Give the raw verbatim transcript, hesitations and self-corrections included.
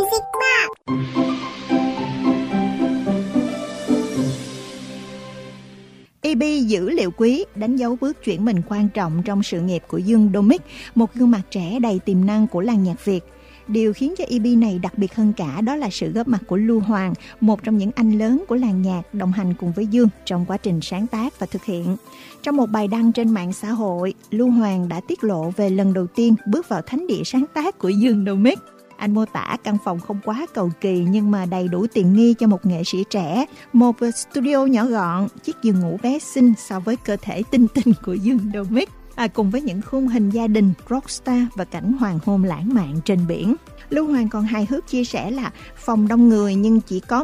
Music Box. e bê dữ liệu quý đánh dấu bước chuyển mình quan trọng trong sự nghiệp của Dương Domic, một gương mặt trẻ đầy tiềm năng của làng nhạc Việt. Điều khiến cho e bê này đặc biệt hơn cả đó là sự góp mặt của Lưu Hoàng, một trong những anh lớn của làng nhạc đồng hành cùng với Dương trong quá trình sáng tác và thực hiện. Trong một bài đăng trên mạng xã hội, Lưu Hoàng đã tiết lộ về lần đầu tiên bước vào thánh địa sáng tác của Dương Domic. Anh mô tả căn phòng không quá cầu kỳ nhưng mà đầy đủ tiện nghi cho một nghệ sĩ trẻ, một studio nhỏ gọn, chiếc giường ngủ bé xinh so với cơ thể tinh tinh của Dương Domic. À, cùng với những khung hình gia đình, rockstar và cảnh hoàng hôn lãng mạn trên biển. Lưu Hoàng còn hài hước chia sẻ là phòng đông người nhưng chỉ có